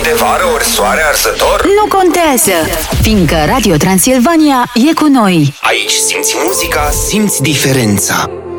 de vară ori soare arsător? Nu contează, fiindcă Radio Transilvania e cu noi. Aici simți muzica, simți diferența.